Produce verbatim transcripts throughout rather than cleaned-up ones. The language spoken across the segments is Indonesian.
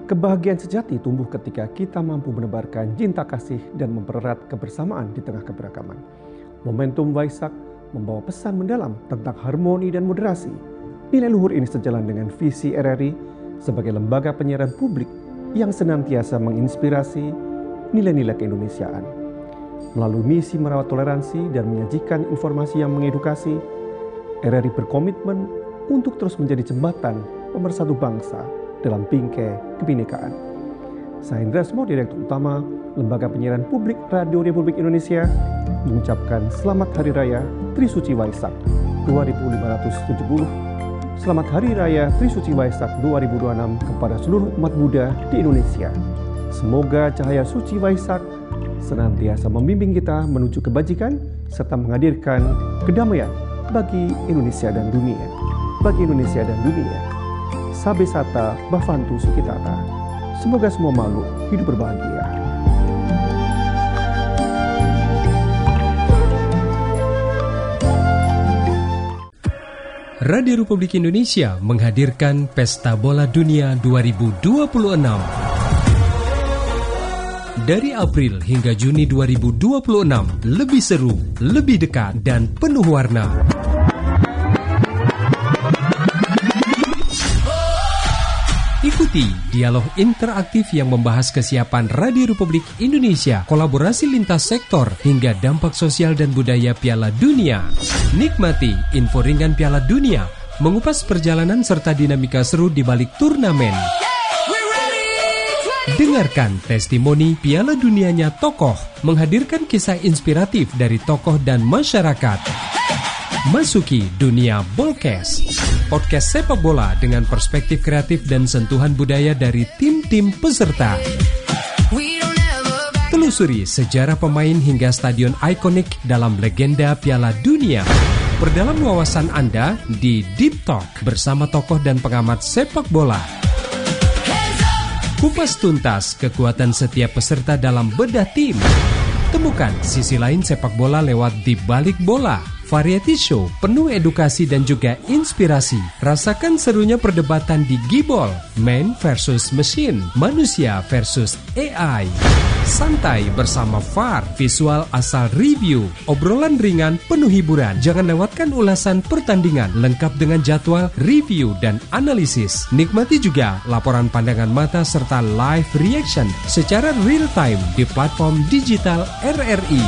Kebahagiaan sejati tumbuh ketika kita mampu menebarkan cinta kasih dan mempererat kebersamaan di tengah keberagaman. Momentum Waisak membawa pesan mendalam tentang harmoni dan moderasi. Nilai luhur ini sejalan dengan visi R R I sebagai lembaga penyiaran publik yang senantiasa menginspirasi nilai-nilai keindonesiaan. Melalui misi merawat toleransi dan menyajikan informasi yang mengedukasi, R R I berkomitmen untuk terus menjadi jembatan pemersatu bangsa dalam bingkai kebinekaan. Saya Indra Smo, Direktur Utama Lembaga Penyiaran Publik Radio Republik Indonesia, mengucapkan Selamat Hari Raya Trisuci Waisak dua ribu lima ratus tujuh puluh. Selamat Hari Raya Trisuci Waisak dua ribu dua puluh enam kepada seluruh umat Buddha di Indonesia. Semoga cahaya suci Waisak senantiasa membimbing kita menuju kebajikan serta menghadirkan kedamaian bagi Indonesia dan dunia. Bagi Indonesia dan dunia. Sabe Sata Bhavantu Sukhitata. Semoga semua makhluk hidup berbahagia. Radio Republik Indonesia menghadirkan Pesta Bola Dunia dua ribu dua puluh enam. Dari April hingga Juni dua ribu dua puluh enam, lebih seru, lebih dekat, dan penuh warna. Ikuti dialog interaktif yang membahas kesiapan Radio Republik Indonesia, kolaborasi lintas sektor, hingga dampak sosial dan budaya Piala Dunia. Nikmati info ringan Piala Dunia, mengupas perjalanan serta dinamika seru di balik turnamen. Dengarkan testimoni Piala Dunianya tokoh, menghadirkan kisah inspiratif dari tokoh dan masyarakat. Masuki dunia Bolkes, podcast sepak bola dengan perspektif kreatif dan sentuhan budaya dari tim-tim peserta. Telusuri sejarah pemain hingga stadion ikonik dalam legenda Piala Dunia. Perdalam wawasan Anda di Deep Talk bersama tokoh dan pengamat sepak bola. Kupas tuntas kekuatan setiap peserta dalam bedah tim. Temukan sisi lain sepak bola lewat Di Balik Bola. Variety show penuh edukasi dan juga inspirasi. Rasakan serunya perdebatan di Gibol, man versus machine, manusia versus A I. Santai bersama V A R, visual asal review, obrolan ringan penuh hiburan. Jangan lewatkan ulasan pertandingan lengkap dengan jadwal, review, dan analisis. Nikmati juga laporan pandangan mata serta live reaction secara real time di platform digital R R I.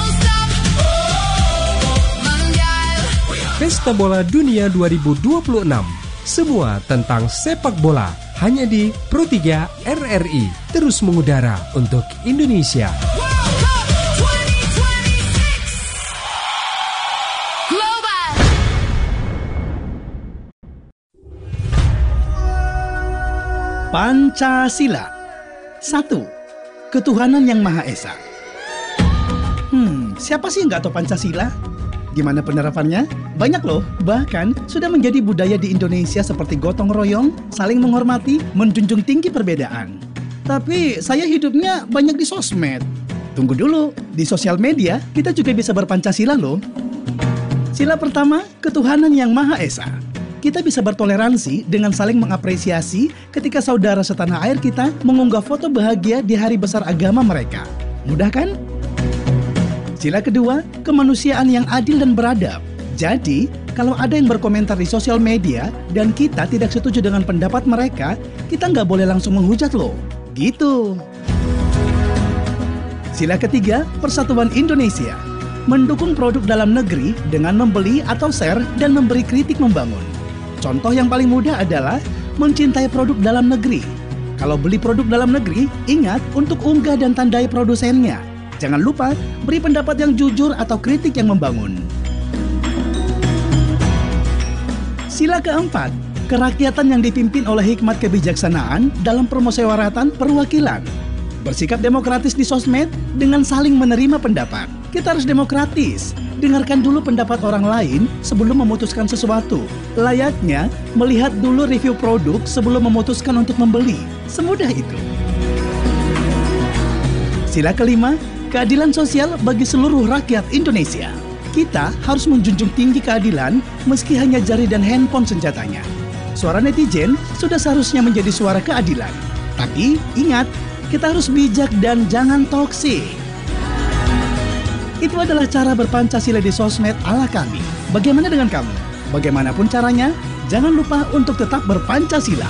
Pesta Bola Dunia dua ribu dua puluh enam. Semua tentang sepak bola hanya di Pro tiga R R I. Terus mengudara untuk Indonesia. Pancasila. Satu, ketuhanan yang Maha Esa. Hmm, siapa sih yang nggak tahu Pancasila? Gimana penerapannya? Banyak loh, bahkan sudah menjadi budaya di Indonesia seperti gotong royong, saling menghormati, menjunjung tinggi perbedaan. Tapi saya hidupnya banyak di sosmed. Tunggu dulu, di sosial media kita juga bisa berpancasila loh. Sila pertama, ketuhanan yang Maha Esa. Kita bisa bertoleransi dengan saling mengapresiasi ketika saudara setanah air kita mengunggah foto bahagia di hari besar agama mereka. Mudah kan? Sila kedua, kemanusiaan yang adil dan beradab. Jadi, kalau ada yang berkomentar di sosial media dan kita tidak setuju dengan pendapat mereka, kita nggak boleh langsung menghujat loh. Gitu. Sila ketiga, persatuan Indonesia. Mendukung produk dalam negeri dengan membeli atau share dan memberi kritik membangun. Contoh yang paling mudah adalah mencintai produk dalam negeri. Kalau beli produk dalam negeri, ingat untuk unggah dan tandai produsennya. Jangan lupa beri pendapat yang jujur atau kritik yang membangun. Sila keempat, kerakyatan yang dipimpin oleh hikmat kebijaksanaan dalam permusyawaratan perwakilan. Bersikap demokratis di sosmed dengan saling menerima pendapat. Kita harus demokratis. Dengarkan dulu pendapat orang lain sebelum memutuskan sesuatu. Layaknya melihat dulu review produk sebelum memutuskan untuk membeli. Semudah itu. Sila kelima, keadilan sosial bagi seluruh rakyat Indonesia. Kita harus menjunjung tinggi keadilan meski hanya jari dan handphone senjatanya. Suara netizen sudah seharusnya menjadi suara keadilan. Tapi ingat, kita harus bijak dan jangan toksik. Itu adalah cara berpancasila di sosmed ala kami. Bagaimana dengan kamu? Bagaimanapun caranya, jangan lupa untuk tetap berpancasila.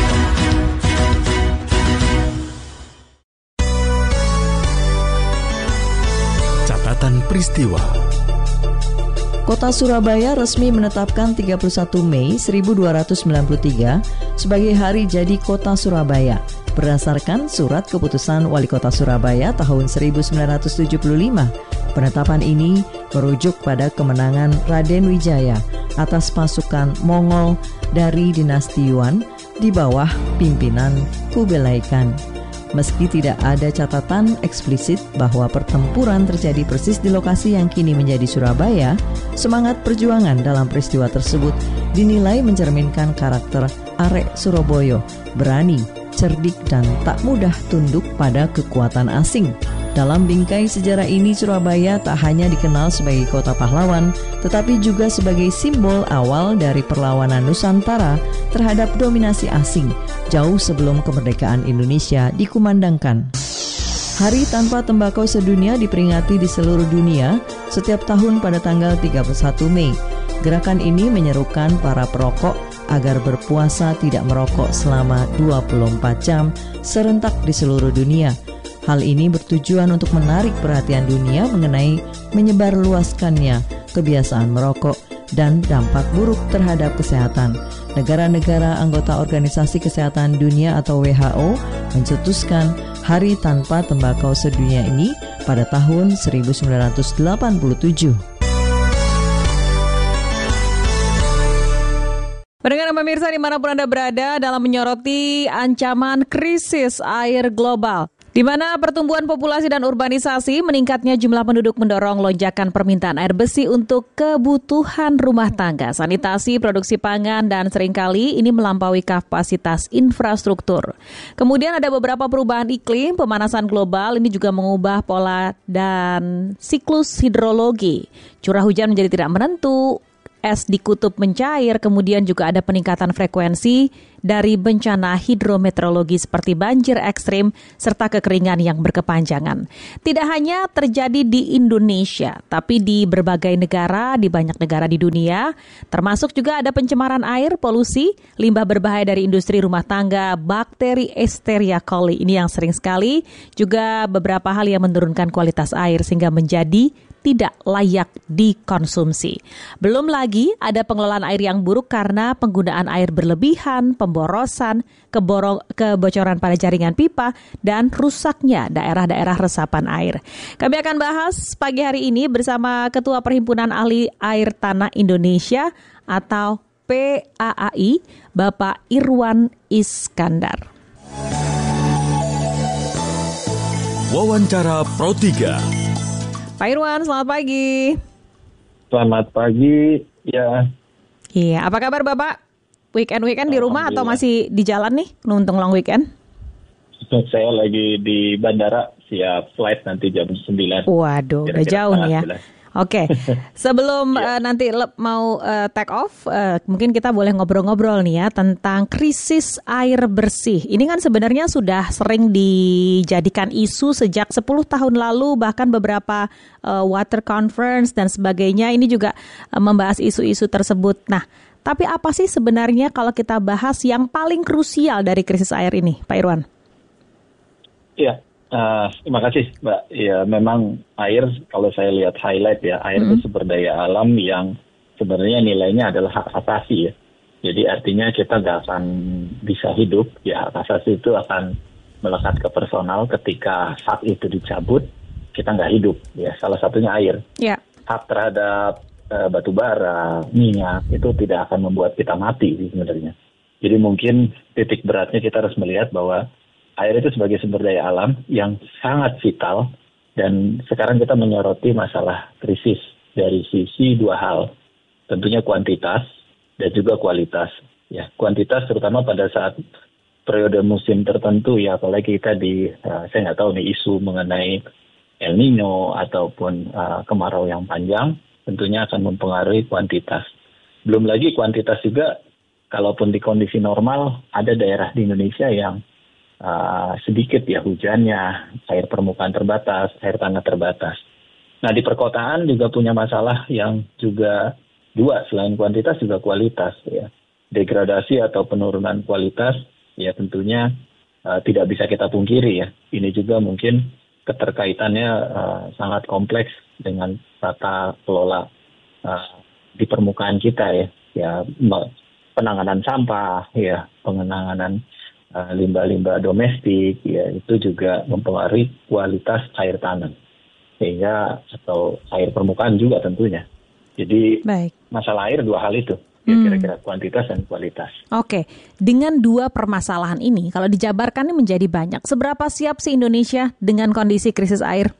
Catatan peristiwa. Kota Surabaya resmi menetapkan tiga puluh satu Mei seribu dua ratus sembilan puluh tiga sebagai Hari Jadi Kota Surabaya berdasarkan Surat Keputusan Wali Kota Surabaya tahun seribu sembilan ratus tujuh puluh lima. Penetapan ini merujuk pada kemenangan Raden Wijaya atas pasukan Mongol dari dinasti Yuan di bawah pimpinan Kubilai Khan. Meski tidak ada catatan eksplisit bahwa pertempuran terjadi persis di lokasi yang kini menjadi Surabaya, semangat perjuangan dalam peristiwa tersebut dinilai mencerminkan karakter arek Surabaya, berani, cerdik, dan tak mudah tunduk pada kekuatan asing. Dalam bingkai sejarah ini, Surabaya tak hanya dikenal sebagai kota pahlawan, tetapi juga sebagai simbol awal dari perlawanan Nusantara terhadap dominasi asing, jauh sebelum kemerdekaan Indonesia dikumandangkan. Hari Tanpa Tembakau Sedunia diperingati di seluruh dunia setiap tahun pada tanggal tiga puluh satu Mei. Gerakan ini menyerukan para perokok agar berpuasa tidak merokok selama dua puluh empat jam serentak di seluruh dunia. Hal ini bertujuan untuk menarik perhatian dunia mengenai menyebarluaskannya kebiasaan merokok dan dampak buruk terhadap kesehatan. Negara-negara anggota Organisasi Kesehatan Dunia atau W H O mencetuskan Hari Tanpa Tembakau Sedunia ini pada tahun seribu sembilan ratus delapan puluh tujuh. Pendengar dan pemirsa dimanapun Anda berada, dalam menyoroti ancaman krisis air global, di mana pertumbuhan populasi dan urbanisasi, meningkatnya jumlah penduduk mendorong lonjakan permintaan air bersih untuk kebutuhan rumah tangga, sanitasi, produksi pangan, dan seringkali ini melampaui kapasitas infrastruktur. Kemudian ada beberapa perubahan iklim, pemanasan global ini juga mengubah pola dan siklus hidrologi. Curah hujan menjadi tidak menentu, es di kutub mencair, kemudian juga ada peningkatan frekuensi dari bencana hidrometeorologi seperti banjir ekstrim serta kekeringan yang berkepanjangan. Tidak hanya terjadi di Indonesia, tapi di berbagai negara, di banyak negara di dunia, termasuk juga ada pencemaran air, polusi, limbah berbahaya dari industri rumah tangga, bakteri Escherichia coli. Ini yang sering sekali, juga beberapa hal yang menurunkan kualitas air sehingga menjadi tidak layak dikonsumsi. Belum lagi ada pengelolaan air yang buruk karena penggunaan air berlebihan, pemborosan, keboro- kebocoran pada jaringan pipa, dan rusaknya daerah-daerah resapan air. Kami akan bahas pagi hari ini bersama Ketua Perhimpunan Ahli Air Tanah Indonesia atau P A A I, Bapak Irwan Iskandar. Wawancara Pro tiga. Pak Irwan, selamat pagi. Selamat pagi, ya. Iya, apa kabar Bapak? Weekend-weekend di rumah atau masih di jalan nih, nuntung long weekend? Saya lagi di bandara, siap flight nanti jam sembilan. Waduh, udah jauh nih ya. Oke, sebelum ya. uh, nanti le- mau uh, take off, uh, mungkin kita boleh ngobrol-ngobrol nih ya tentang krisis air bersih. Ini kan sebenarnya sudah sering dijadikan isu sejak sepuluh tahun lalu, bahkan beberapa uh, water conference dan sebagainya ini juga uh, membahas isu-isu tersebut. Nah, tapi apa sih sebenarnya kalau kita bahas yang paling krusial dari krisis air ini, Pak Irwan? Iya. Uh, terima kasih, Mbak. Ya, memang air, kalau saya lihat highlight ya, air mm-hmm. itu sumber daya alam yang sebenarnya nilainya adalah hak asasi ya. Jadi artinya kita nggak akan bisa hidup, ya hak asasi itu akan melekat ke personal. Ketika hak itu dicabut, kita nggak hidup. Ya, salah satunya air. Yeah. Hak terhadap uh, batu bara, minyak itu tidak akan membuat kita mati sebenarnya. Jadi mungkin titik beratnya kita harus melihat bahwa air itu sebagai sumber daya alam yang sangat vital, dan sekarang kita menyoroti masalah krisis dari sisi dua hal, tentunya kuantitas dan juga kualitas. Ya, kuantitas terutama pada saat periode musim tertentu ya, apalagi kita di uh, saya nggak tahu nih isu mengenai El Nino ataupun uh, kemarau yang panjang, tentunya akan mempengaruhi kuantitas. Belum lagi kuantitas juga, kalaupun di kondisi normal ada daerah di Indonesia yang uh, sedikit ya hujannya, air permukaan terbatas, air tanah terbatas. Nah di perkotaan juga punya masalah yang juga dua, selain kuantitas juga kualitas ya. Degradasi atau penurunan kualitas ya tentunya uh, tidak bisa kita pungkiri ya. Ini juga mungkin keterkaitannya uh, sangat kompleks dengan tata kelola uh, di permukaan kita ya. Ya penanganan sampah ya, penanganan uh, limbah-limbah domestik ya, itu juga mempengaruhi kualitas air tanah sehingga atau air permukaan juga tentunya. Jadi Baik. masalah air dua hal itu. Ya, hmm. kira-kira kuantitas dan kualitas. Oke, dengan dua permasalahan ini, kalau dijabarkan ini menjadi banyak. Seberapa siap sih Indonesia dengan kondisi krisis air?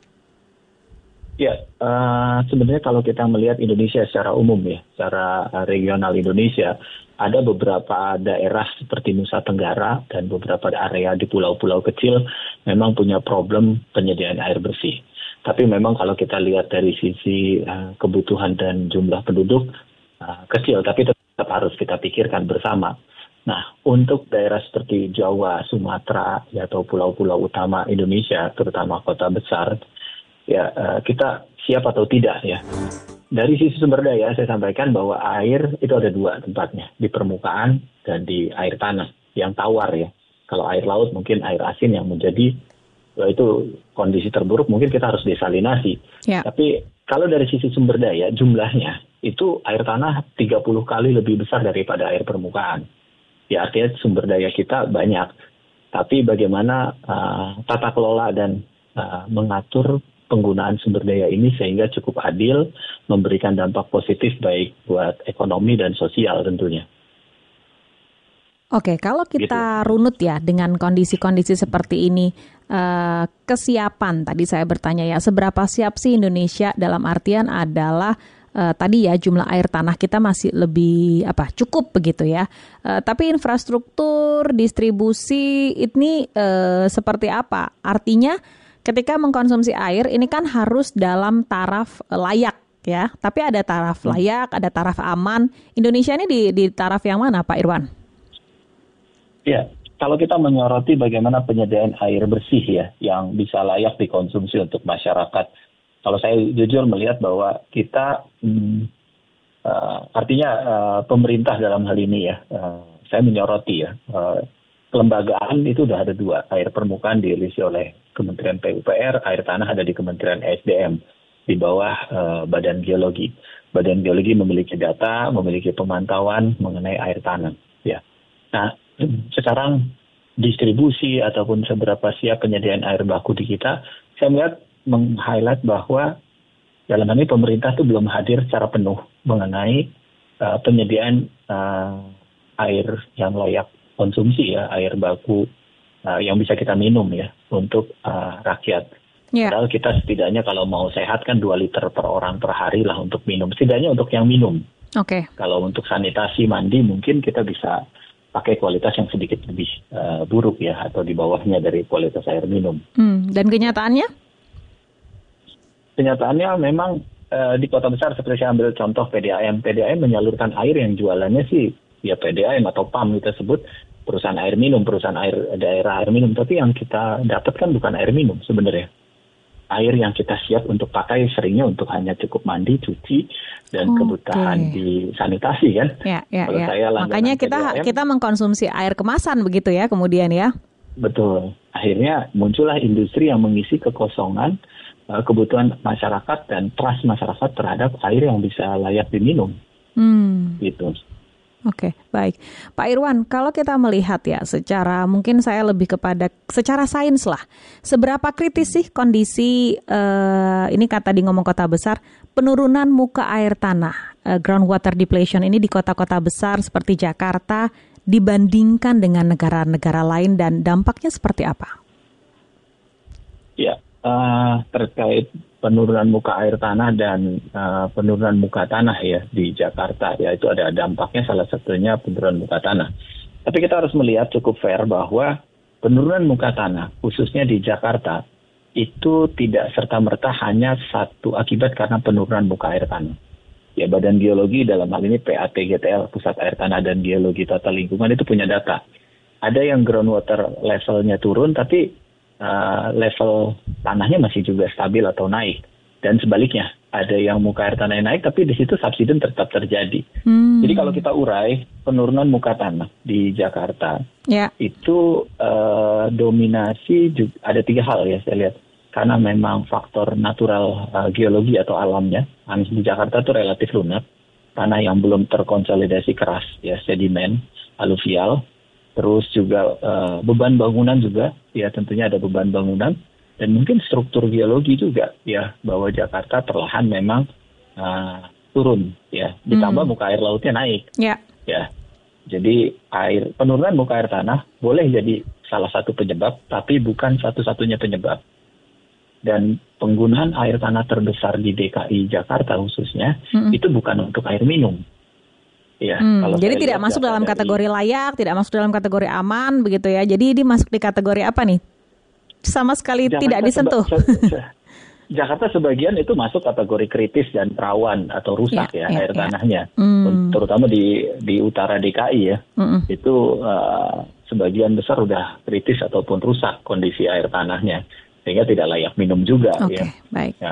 Ya, uh, sebenarnya kalau kita melihat Indonesia secara umum ya, secara regional Indonesia, ada beberapa daerah seperti Nusa Tenggara dan beberapa area di pulau-pulau kecil memang punya problem penyediaan air bersih. Tapi memang kalau kita lihat dari sisi uh, kebutuhan dan jumlah penduduk, Uh, kecil, tapi tetap harus kita pikirkan bersama. Nah, untuk daerah seperti Jawa, Sumatera, ya, atau pulau-pulau utama Indonesia, terutama kota besar, ya uh, kita siap atau tidak ya. Dari sisi sumber daya, saya sampaikan bahwa air itu ada dua tempatnya, di permukaan dan di air tanah, yang tawar ya. Kalau air laut mungkin air asin yang menjadi, ya, itu kondisi terburuk, mungkin kita harus desalinasi. Ya. Tapi kalau dari sisi sumber daya, jumlahnya, itu air tanah tiga puluh kali lebih besar daripada air permukaan. Ya artinya sumber daya kita banyak. Tapi bagaimana uh, tata kelola dan uh, mengatur penggunaan sumber daya ini sehingga cukup adil, memberikan dampak positif baik buat ekonomi dan sosial tentunya. Oke, kalau kita gitu. runut ya dengan kondisi-kondisi seperti ini, uh, kesiapan tadi saya bertanya ya, seberapa siap sih Indonesia dalam artian adalah Uh, tadi ya jumlah air tanah kita masih lebih apa cukup begitu ya. Uh, tapi infrastruktur distribusi ini uh, seperti apa? Artinya ketika mengkonsumsi air ini kan harus dalam taraf uh, layak ya. Tapi ada taraf layak, ada taraf aman. Indonesia ini di, di taraf yang mana, Pak Irwan? Ya, kalau kita menyoroti bagaimana penyediaan air bersih ya yang bisa layak dikonsumsi untuk masyarakat. Kalau saya jujur melihat bahwa kita, hmm, uh, artinya uh, pemerintah dalam hal ini ya, uh, saya menyoroti ya, uh, kelembagaan itu sudah ada dua, air permukaan diisi oleh Kementerian P U P R, air tanah ada di Kementerian S D M, di bawah uh, Badan Geologi. Badan Geologi memiliki data, memiliki pemantauan mengenai air tanah. Ya. Nah, sekarang distribusi ataupun seberapa siap penyediaan air baku di kita, saya melihat meng-highlight bahwa dalam hal ini pemerintah itu belum hadir secara penuh mengenai uh, penyediaan uh, air yang layak konsumsi ya, air baku uh, yang bisa kita minum ya untuk uh, rakyat. Yeah. Padahal kita setidaknya kalau mau sehat kan dua liter per orang per hari lah untuk minum, setidaknya untuk yang minum. Oke. Okay. Kalau untuk sanitasi mandi mungkin kita bisa pakai kualitas yang sedikit lebih uh, buruk ya atau di bawahnya dari kualitas air minum. Hmm, dan kenyataannya? Kenyataannya memang uh, di kota besar seperti saya ambil contoh P D A M. P D A M menyalurkan air yang jualannya sih ya P D A M atau P A M kita sebut perusahaan air minum, perusahaan air daerah air minum. Tapi yang kita dapatkan bukan air minum sebenarnya. Air yang kita siap untuk pakai seringnya untuk hanya cukup mandi, cuci, dan okay. kebutuhan di sanitasi kan. Ya, ya, Kalau ya. Saya makanya kita P D A M, kita mengkonsumsi air kemasan begitu ya kemudian ya. Betul. Akhirnya muncullah industri yang mengisi kekosongan kebutuhan masyarakat dan trust masyarakat terhadap air yang bisa layak diminum. Hmm. Gitu. Oke, baik. Pak Irwan, kalau kita melihat ya secara mungkin saya lebih kepada secara sains lah. Seberapa kritis sih kondisi uh, ini kata di ngomong kota besar penurunan muka air tanah uh, groundwater depletion ini di kota-kota besar seperti Jakarta dibandingkan dengan negara-negara lain dan dampaknya seperti apa? Ya. Uh, terkait penurunan muka air tanah dan uh, penurunan muka tanah ya di Jakarta ya itu ada dampaknya, salah satunya penurunan muka tanah. Tapi kita harus melihat cukup fair bahwa penurunan muka tanah khususnya di Jakarta itu tidak serta-merta hanya satu akibat karena penurunan muka air tanah. Ya Badan Geologi dalam hal ini P A T G T L Pusat Air Tanah dan Geologi Tata Lingkungan itu punya data ada yang groundwater levelnya turun, tapi uh, level tanahnya masih juga stabil atau naik. Dan sebaliknya, ada yang muka air tanahnya naik, tapi di situ subsidence tetap terjadi. Hmm. Jadi kalau kita urai penurunan muka tanah di Jakarta, yeah. itu uh, dominasi juga, ada tiga hal ya saya lihat. Karena memang faktor natural uh, geologi atau alamnya, di Jakarta itu relatif lunak, tanah yang belum terkonsolidasi keras, ya sedimen, aluvial, terus juga uh, beban bangunan juga, ya tentunya ada beban bangunan. Dan mungkin struktur geologi juga ya bahwa Jakarta perlahan memang uh, turun ya, ditambah hmm. muka air lautnya naik ya. ya. Jadi air penurunan muka air tanah boleh jadi salah satu penyebab, tapi bukan satu-satunya penyebab. Dan penggunaan air tanah terbesar di D K I Jakarta khususnya hmm. itu bukan untuk air minum. Ya, hmm, kalau jadi tidak masuk dalam dari, kategori layak, tidak masuk dalam kategori aman begitu ya. Jadi ini masuk di kategori apa nih? Sama sekali Jakarta tidak disentuh. Seba, se, Jakarta sebagian itu masuk kategori kritis dan rawan atau rusak ya, ya, ya air ya. tanahnya, mm. terutama di di utara D K I ya, Mm-mm. itu uh, sebagian besar udah kritis ataupun rusak kondisi air tanahnya, sehingga tidak layak minum juga. Oke, ya. baik. Ya.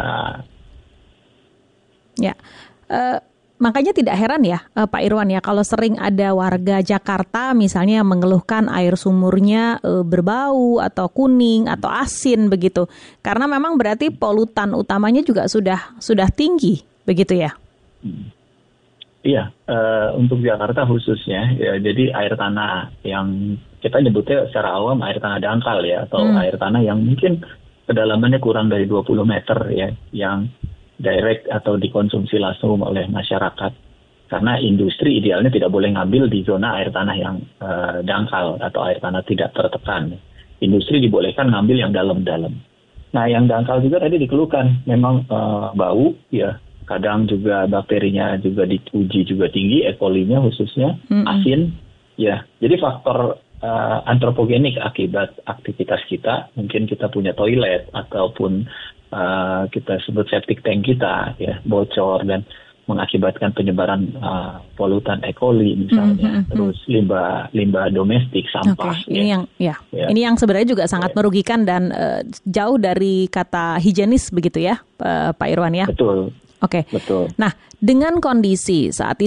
Ya. Uh, Makanya tidak heran ya eh, Pak Irwan ya kalau sering ada warga Jakarta misalnya yang mengeluhkan air sumurnya eh, berbau atau kuning atau asin begitu. Karena memang berarti polutan utamanya juga sudah sudah tinggi begitu ya. Hmm. Iya, uh, untuk Jakarta khususnya ya, jadi air tanah yang kita nyebutnya secara awam air tanah dangkal ya atau hmm. air tanah yang mungkin kedalamannya kurang dari dua puluh meter ya, yang direct atau dikonsumsi langsung oleh masyarakat, karena industri idealnya tidak boleh ngambil di zona air tanah yang uh, dangkal atau air tanah tidak tertekan. Industri dibolehkan ngambil yang dalam-dalam. Nah, yang dangkal juga tadi dikeluhkan memang uh, bau ya, kadang juga bakterinya juga diuji juga tinggi, E. coli-nya khususnya, mm-hmm. asin ya. Jadi faktor uh, antropogenik akibat aktivitas kita, mungkin kita punya toilet ataupun Uh, kita sebut septic tank kita ya bocor dan mengakibatkan penyebaran uh, polutan E. coli misalnya, mm-hmm. terus limbah limbah domestik sampah. Okay. Ini ya. yang ya. ya, ini yang sebenarnya juga sangat ya. merugikan dan uh, jauh dari kata higienis begitu ya, uh, Pak Irwan ya. Betul. Oke. Okay. Betul. Nah, dengan kondisi saat ini